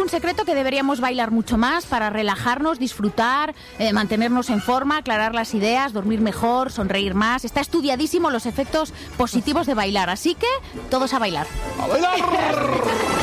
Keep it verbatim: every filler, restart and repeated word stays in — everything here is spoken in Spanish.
ningún secreto que deberíamos bailar mucho más para relajarnos, disfrutar, eh, mantenernos en forma, aclarar las ideas, dormir mejor, sonreír más. Está estudiadísimo los efectos positivos de bailar, así que todos a bailar. ¡A bailar!